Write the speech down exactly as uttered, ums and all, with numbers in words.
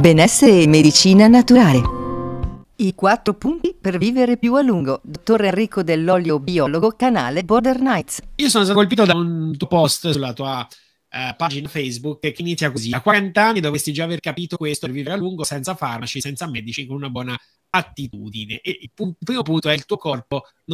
benessere e medicina naturale. I quattro punti per vivere più a lungo. Dottor Enrico Dell'Olio, biologo, canale Border Nights. Io sono stato colpito da un tuo post sulla tua eh, pagina Facebook che inizia così: a quaranta anni dovresti già aver capito questo, per vivere a lungo senza farmaci, senza medici, con una buona attitudine. E il, pu- il primo punto è: il tuo corpo non